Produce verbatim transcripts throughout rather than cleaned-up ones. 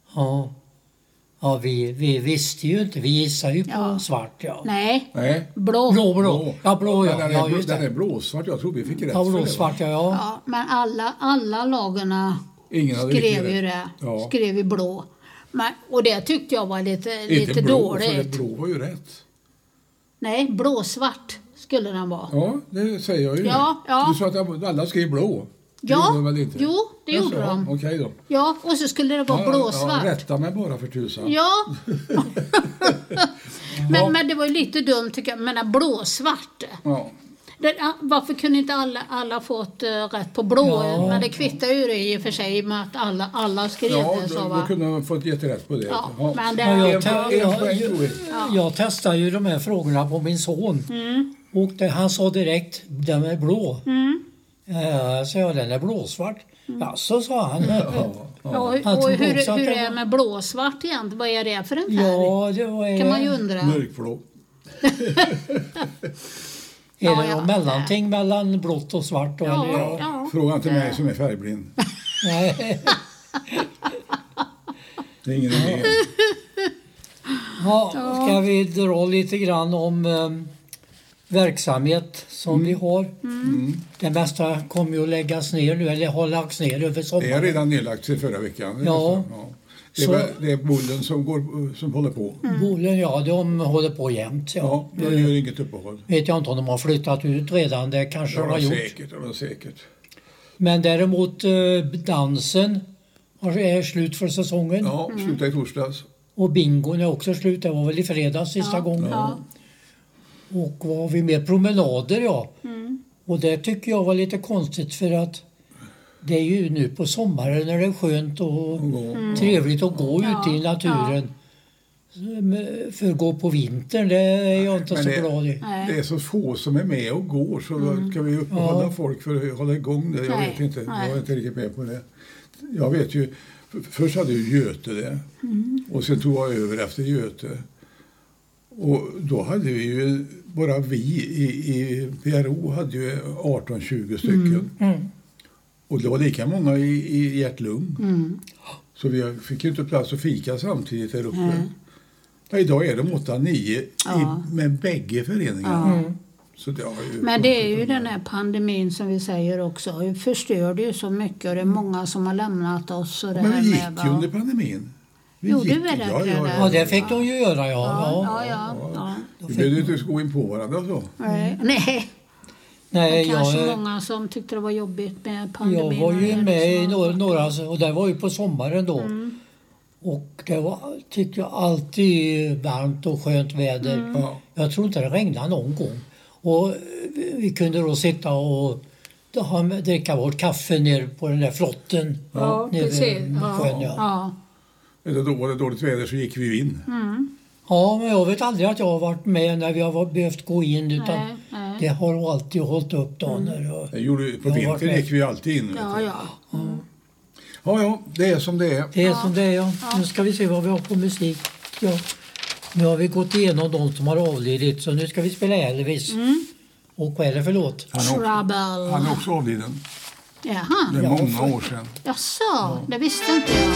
Ja. Ja, vi, vi visste ju inte. Vi gissade ju på Ja. svart, ja. Nej, Nej. blå. Blå, blå. Ja, blå, ja. Men den är, Ja, blå, just den det. är blåsvart. Jag tror vi fick rätt Ja, för blå, det, va? svart, ja. ja. Ja, men alla, alla lagarna Ingen hade riktigt skrev ju rätt. det. Ja. Skrev ju blå. Men, och det tyckte jag var lite, lite Inte blå, för det dåligt. blå var ju rätt. Nej, blåsvart skulle den vara. Ja, det säger jag ju. Ja, ja. Du sa att alla skrev blå. Det Ja, gjorde de väl inte? jo, det Jag gjorde sa, de. Okej då. Ja, och så skulle det vara Ja, blåsvart. Ja, rätta mig bara för tusan. Ja. men, men det var ju lite dumt tycker jag. Men blåsvart. Ja. Det, varför kunde inte alla, alla fått uh, rätt på blå? Ja. Men det kvittar ju det i och för sig med att alla, alla skrev Ja, det. Så, då, då va? kunde de fått jätterätt på det. Ja, Ja. men det, Ja, jag, En te- poäng- en jag, poäng, tror vi. jag, jag testade ju de här frågorna på min son. Mm. Och det, han sa direkt, den är blå. Mm. Ja, så jag, den är blåsvart. Ja, så sa han. Ja, Och, ja. och, Han och trodde hur, också att hur det är det var- med blåsvart egentligen? Vad är det för en färg? Ja, det var... Kan man ju undra. Mörkblå. Är Ja, det ja. någon mellanting mellan blått och svart? Då, Ja, eller? ja. Fråga inte mig som är färgblind. Nej. Det är ingen idé. Ja, ska vi dra lite grann om um, verksamhet som vi har. Mm. Det mesta kommer ju att läggas ner nu, eller har lagts ner över Det är sommaren. redan nedlagt till förra veckan. Det är Ja. nästan, ja. Det är, Så- väl- det är Bollen som, går, som håller på. Bolen, ja, de håller på jämt. Ja. Ja, de gör inget uppehåll. Vet jag inte om de har flyttat ut redan, det kanske Det de har har de gjort. säkert. Det har de säkert. Men däremot eh, dansen har- är slut för säsongen. Ja, sluta i torsdags. Och bingon är också slut, det var väl i fredags sista Ja, gången. ja. Och vad har vi med? Promenader, ja. Mm. Och det tycker jag var lite konstigt för att det är ju nu på sommaren när det är skönt och gå. trevligt att gå Ja, ute i naturen. Men för att gå på vintern, det är jag inte Men så det- glad i. Nej. Det är så få som är med och går så då ska vi uppehålla Ja. folk för att hålla igång det. Jag Nej, vet inte. nej. Jag är inte riktigt med på det. Jag vet ju, f- först hade ju Göte det. Och sen tog jag över efter Göte. Och då hade vi ju, bara vi i, i P R O hade ju arton tjugo stycken. Mm. Och det var lika många i, i hjärt-lung. Mm. Så vi fick ju inte plats att fika samtidigt där uppe. Ja, idag är de åtta nio Ja. i, med bägge föreningarna. Mm. Så det har ju Men det är ju den här pandemin som vi säger också. Det förstörde ju så mycket och det är många som har lämnat oss. Och det Men här vi gick med, ju va? under pandemin. Vi Gjorde gick, vi det, ja, ja, Krölle? Ja, det fick de ju göra, ja. Ja, ja. ja, ja. ja. Vi behövde inte gå in på varandra så. Nej, nej. Nej, Det kanske jag, många som tyckte det var jobbigt med pandemin. jag var ju och med i det några, så. några och det var ju på sommaren då. Mm. Och det var, tyckte jag, alltid varmt och skönt väder. Mm. Ja. Jag tror inte det regnade någon gång. Och vi, vi kunde då sitta och ha, dricka vårt kaffe ner på den där flotten. Ja, nere vid precis. sjön, ja. Ja. Är det då var det dåligt väder så gick vi in. Mm. Ja, men jag vet aldrig att jag har varit med när vi har behövt gå in. Utan Nej, nej. det har alltid hållit upp då. När jag, Det gjorde, på Jag har varit vintern med. gick vi alltid in. vet Ja, du. ja. ja, ja, det är som det är. det är som det är, ja. Nu ska vi se vad vi har på musik. Ja. Nu har vi gått igenom de som har avlidit, så nu ska vi spela Elvis. Mm. Och vad är det för låt? Han är, också, Trouble. han är också avliden. Jaha. Det är Ja, många för- år sedan. Jaså, det visste inte jag.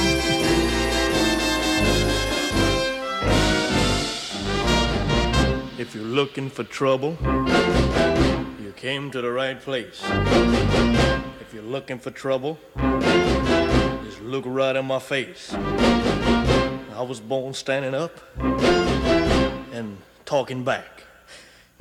If you're looking for trouble, you came to the right place. If you're looking for trouble, just look right in my face. I was born standing up and talking back.